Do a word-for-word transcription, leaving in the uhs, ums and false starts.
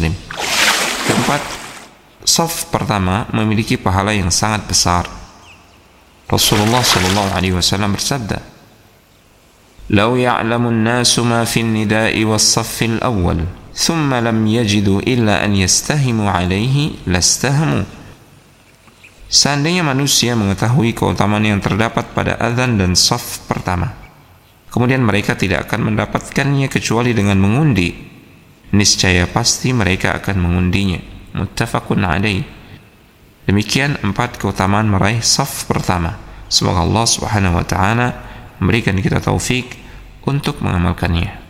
Muslim. Keempat, saf pertama memiliki pahala yang sangat besar. Rasulullah sallallahu alaihi wasallam bersabda, "Lau ya'lamu an-nasu ma fi an-nida'i was-saff al-awwal, thumma lam yajidu illa an yastahimu 'alaihi lastahamu." Seandainya manusia mengetahui keutamaan yang terdapat pada azan dan saf pertama, kemudian mereka tidak akan mendapatkannya kecuali dengan mengundi, niscaya pasti mereka akan mengundinya. Muttafaqun alaih. Demikian empat keutamaan meraih saf pertama. Semoga Allah Subhanahu wa taala memberikan kita taufik untuk mengamalkannya.